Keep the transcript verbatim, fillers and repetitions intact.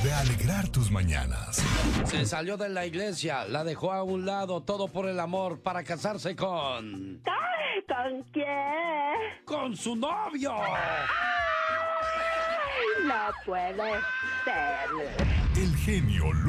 de alegrar tus mañanas. Se salió de la iglesia, la dejó a un lado, todo por el amor, para casarse con... Ay, ¿con quién? ¡Con su novio! Ay, no puede ser. El genio